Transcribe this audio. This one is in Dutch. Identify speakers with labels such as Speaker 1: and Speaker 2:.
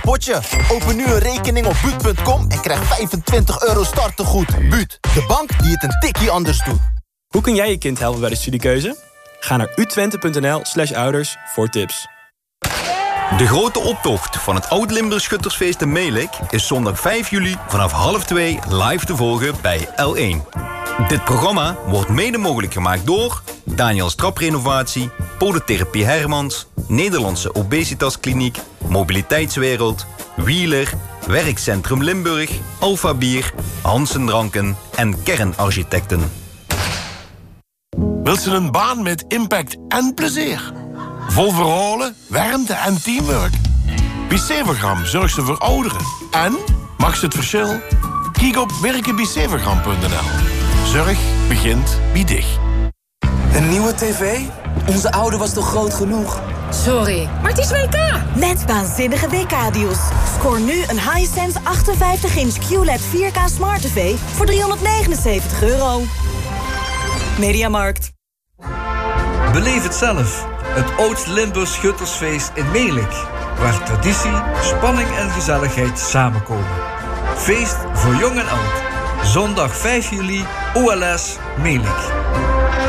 Speaker 1: potje. Open nu een rekening op Buut.com en krijg €25 startegoed. Buut, de bank die het een tikkie anders doet.
Speaker 2: Hoe kun jij je kind helpen bij de studiekeuze? Ga naar utwente.nl/ouders voor tips.
Speaker 3: De grote optocht van het Oud-Limburg Schuttersfeest in Melick is zondag 5 juli vanaf 1:30 live te volgen bij L1. Dit programma wordt mede mogelijk gemaakt door Daniels Traprenovatie, Podotherapie Hermans, Nederlandse Obesitaskliniek, Mobiliteitswereld, Wheeler, Werkcentrum Limburg, Alpha Bier, Hansen Dranken en Kernarchitecten.
Speaker 4: Wilt ze een baan met impact en plezier? Vol verhalen, warmte en teamwork? Bij Severgram zorgt ze voor ouderen. En, mag ze het verschil? Kijk op werkenbijsevergram.nl. Zorg begint bij dich.
Speaker 5: Een nieuwe tv? Onze oude was toch groot genoeg?
Speaker 6: Sorry, maar het is WK.
Speaker 7: Met waanzinnige WK-deals. Scoor nu een Hisense 58-inch QLED 4K Smart TV voor €379. Mediamarkt.
Speaker 8: Beleef het zelf. Het Oud-Limburg Schuttersfeest in Melick. Waar traditie, spanning en gezelligheid samenkomen. Feest voor jong en oud. Zondag 5 juli, OLS Melick.